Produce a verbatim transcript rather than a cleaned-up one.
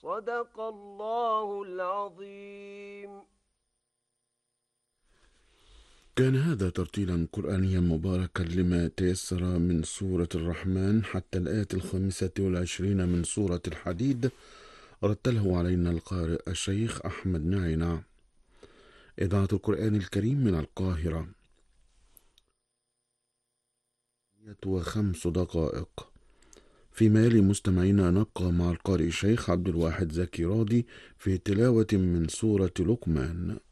صدق الله العظيم. كان هذا ترتيلا قرآنيا مباركا لما تيسر من سورة الرحمن حتى الآية الخامسة والعشرين من سورة الحديد، رتله علينا القارئ الشيخ أحمد نعينة. إذاعة القرآن الكريم من القاهرة. وخمس دقائق. فيما يلي مستمعينا نبقى مع القارئ الشيخ عبد الواحد زكي راضي في تلاوة من سورة لقمان.